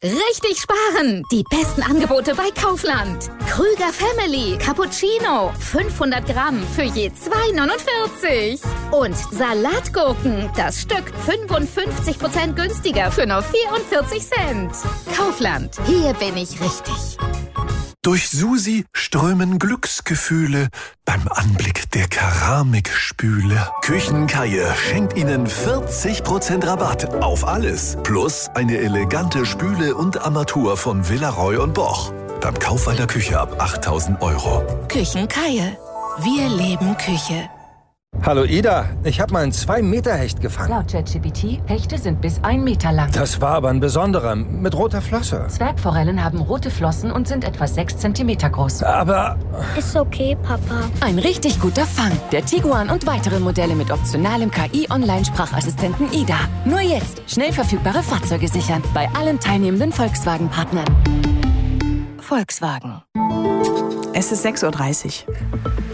Richtig sparen! Die besten Angebote bei Kaufland. Krüger Family Cappuccino 500 Gramm für je 2,49. Und Salatgurken, das Stück 55% günstiger für nur 44 Cent. Kaufland, hier bin ich richtig. Durch Susi strömen Glücksgefühle beim Anblick der Keramikspüle. Küchenkaie schenkt Ihnen 40% Rabatt auf alles. Plus eine elegante Spüle und Armatur von Villaroy und Boch. Beim Kauf einer Küche ab 8.000 €. Küchenkaie. Wir leben Küche. Hallo Ida, ich habe mal einen 2-Meter-Hecht gefangen. Laut ChatGPT, Hechte sind bis 1 Meter lang. Das war aber ein besonderer, mit roter Flosse. Zwergforellen haben rote Flossen und sind etwa 6 Zentimeter groß. Aber... Ist okay, Papa. Ein richtig guter Fang. Der Tiguan und weitere Modelle mit optionalem KI-Online-Sprachassistenten Ida. Nur jetzt schnell verfügbare Fahrzeuge sichern. Bei allen teilnehmenden Volkswagen-Partnern. Volkswagen. Es ist 6:30 Uhr.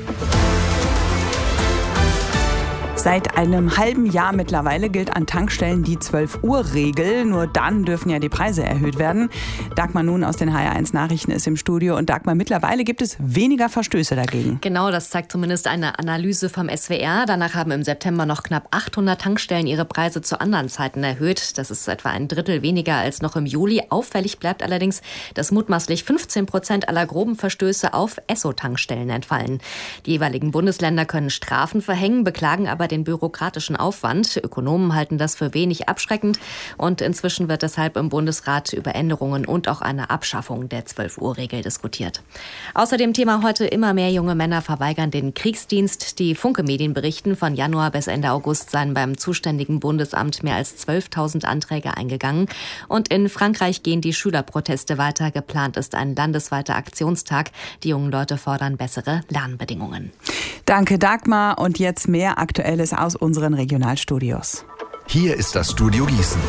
Seit einem halben Jahr mittlerweile gilt an Tankstellen die 12-Uhr-Regel. Nur dann dürfen ja die Preise erhöht werden. Dagmar Nun aus den HR1 Nachrichten ist im Studio. Und Dagmar, mittlerweile gibt es weniger Verstöße dagegen. Genau, das zeigt zumindest eine Analyse vom SWR. Danach haben im September noch knapp 800 Tankstellen ihre Preise zu anderen Zeiten erhöht. Das ist etwa ein Drittel weniger als noch im Juli. Auffällig bleibt allerdings, dass mutmaßlich 15% aller groben Verstöße auf Esso-Tankstellen entfallen. Die jeweiligen Bundesländer können Strafen verhängen, beklagen aber den bürokratischen Aufwand. Ökonomen halten das für wenig abschreckend und inzwischen wird deshalb im Bundesrat über Änderungen und auch eine Abschaffung der 12-Uhr-Regel diskutiert. Außerdem Thema heute: immer mehr junge Männer verweigern den Kriegsdienst. Die Funke-Medien berichten, von Januar bis Ende August seien beim zuständigen Bundesamt mehr als 12.000 Anträge eingegangen. Und in Frankreich gehen die Schülerproteste weiter. Geplant ist ein landesweiter Aktionstag. Die jungen Leute fordern bessere Lernbedingungen. Danke, Dagmar. Und jetzt mehr Aktuelles aus unseren Regionalstudios. Hier ist das Studio Gießen.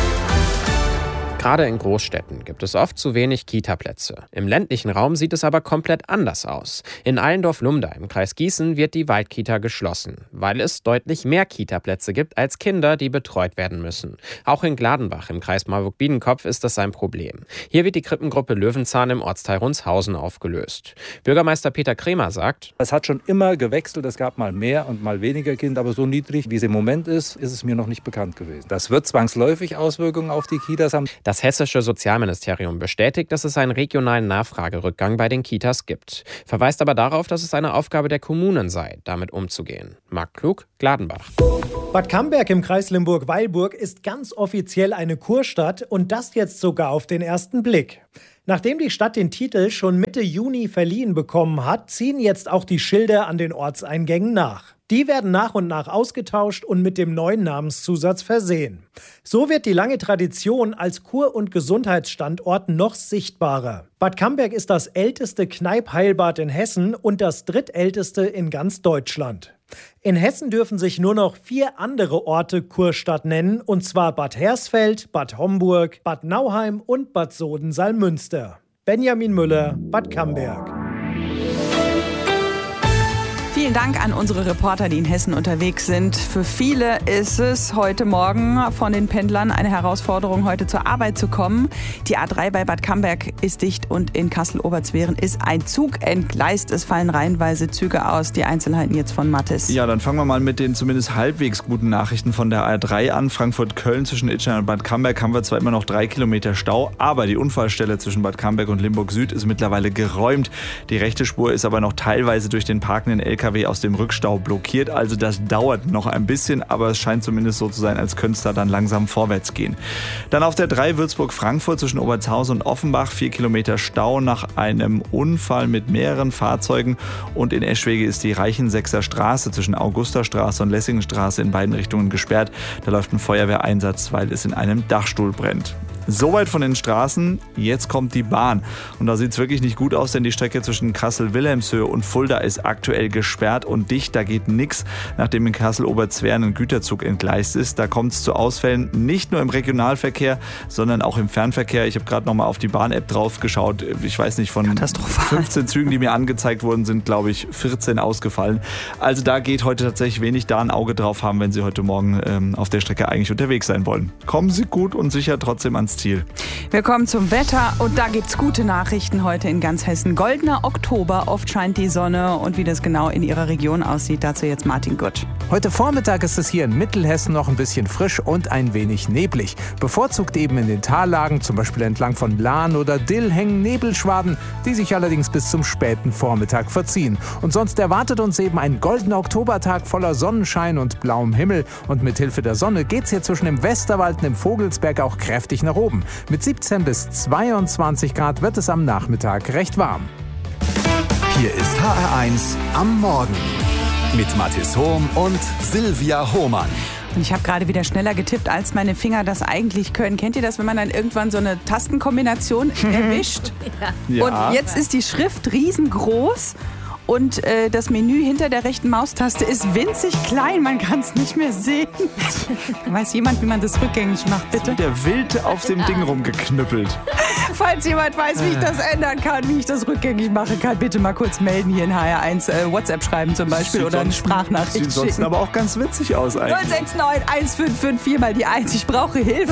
Gerade in Großstädten gibt es oft zu wenig Kita-Plätze. Im ländlichen Raum sieht es aber komplett anders aus. In Allendorf-Lumda im Kreis Gießen wird die Waldkita geschlossen, weil es deutlich mehr Kita-Plätze gibt als Kinder, die betreut werden müssen. Auch in Gladenbach im Kreis Marburg-Biedenkopf ist das ein Problem. Hier wird die Krippengruppe Löwenzahn im Ortsteil Rundshausen aufgelöst. Bürgermeister Peter Kremer sagt: Es hat schon immer gewechselt, es gab mal mehr und mal weniger Kinder, aber so niedrig, wie es im Moment ist es mir noch nicht bekannt gewesen. Das wird zwangsläufig Auswirkungen auf die Kitas haben. Das hessische Sozialministerium bestätigt, dass es einen regionalen Nachfragerückgang bei den Kitas gibt, verweist aber darauf, dass es eine Aufgabe der Kommunen sei, damit umzugehen. Marc Klug, Gladenbach. Bad Camberg im Kreis Limburg-Weilburg ist ganz offiziell eine Kurstadt und das jetzt sogar auf den ersten Blick. Nachdem die Stadt den Titel schon Mitte Juni verliehen bekommen hat, ziehen jetzt auch die Schilder an den Ortseingängen nach. Die werden nach und nach ausgetauscht und mit dem neuen Namenszusatz versehen. So wird die lange Tradition als Kur- und Gesundheitsstandort noch sichtbarer. Bad Camberg ist das älteste Kneipp-Heilbad in Hessen und das drittälteste in ganz Deutschland. In Hessen dürfen sich nur noch 4 andere Orte Kurstadt nennen, und zwar Bad Hersfeld, Bad Homburg, Bad Nauheim und Bad Soden-Salmünster. Benjamin Müller, Bad Camberg. Vielen Dank an unsere Reporter, die in Hessen unterwegs sind. Für viele ist es heute Morgen von den Pendlern eine Herausforderung, heute zur Arbeit zu kommen. Die A3 bei Bad Camberg ist dicht und in Kassel-Oberzweren ist ein Zug entgleist. Es fallen reihenweise Züge aus. Die Einzelheiten jetzt von Mathis. Ja, dann fangen wir mal mit den zumindest halbwegs guten Nachrichten von der A3 an. Frankfurt-Köln zwischen Itstein und Bad Camberg haben wir zwar immer noch 3 Kilometer Stau, aber die Unfallstelle zwischen Bad Camberg und Limburg-Süd ist mittlerweile geräumt. Die rechte Spur ist aber noch teilweise durch den parkenden LKW aus dem Rückstau blockiert, also das dauert noch ein bisschen, aber es scheint zumindest so zu sein, als könnte es da dann langsam vorwärts gehen. Dann auf der 3 Würzburg-Frankfurt zwischen Obertshausen und Offenbach 4 Kilometer Stau nach einem Unfall mit mehreren Fahrzeugen, und in Eschwege ist die Reichensächser Straße zwischen Augustastraße und Lessingenstraße in beiden Richtungen gesperrt. Da läuft ein Feuerwehreinsatz, weil es in einem Dachstuhl brennt. Soweit von den Straßen, jetzt kommt die Bahn. Und da sieht es wirklich nicht gut aus, denn die Strecke zwischen Kassel-Wilhelmshöhe und Fulda ist aktuell gesperrt und dicht. Da geht nichts, nachdem in Kassel-Oberzweren ein Güterzug entgleist ist. Da kommt es zu Ausfällen, nicht nur im Regionalverkehr, sondern auch im Fernverkehr. Ich habe gerade noch mal auf die Bahn-App drauf geschaut. Ich weiß nicht, von 15 Zügen, die mir angezeigt wurden, sind, glaube ich, 14 ausgefallen. Also da geht heute tatsächlich wenig. Da ein Auge drauf haben, wenn Sie heute Morgen auf der Strecke eigentlich unterwegs sein wollen. Kommen Sie gut und sicher trotzdem ans ins Ziel. Wir kommen zum Wetter und da gibt's gute Nachrichten heute in ganz Hessen. Goldener Oktober, oft scheint die Sonne und wie das genau in Ihrer Region aussieht, dazu jetzt Martin Gutt. Heute Vormittag ist es hier in Mittelhessen noch ein bisschen frisch und ein wenig neblig. Bevorzugt eben in den Tallagen, zum Beispiel entlang von Lahn oder Dill, hängen Nebelschwaden, die sich allerdings bis zum späten Vormittag verziehen. Und sonst erwartet uns eben ein goldener Oktobertag voller Sonnenschein und blauem Himmel. Und mit Hilfe der Sonne geht's hier zwischen dem Westerwald und dem Vogelsberg auch kräftig nach oben. Mit 17 bis 22 Grad wird es am Nachmittag recht warm. Hier ist HR1 am Morgen mit Mathis Hohm und Silvia Hohmann. Und ich habe gerade wieder schneller getippt, als meine Finger das eigentlich können. Kennt ihr das, wenn man dann irgendwann so eine Tastenkombination erwischt? Ja. Und jetzt ist die Schrift riesengroß. Und das Menü hinter der rechten Maustaste ist winzig klein, man kann es nicht mehr sehen. Weiß jemand, wie man das rückgängig macht, bitte? Der wild auf dem Ding rumgeknüppelt. Falls jemand weiß, wie ich das ändern kann, wie ich das rückgängig machen kann, bitte mal kurz melden hier in HR1. WhatsApp schreiben zum Beispiel oder eine Sprachnachricht schicken. Sieht sonst aber auch ganz witzig aus eigentlich. 069 1554 mal die 1, ich brauche Hilfe.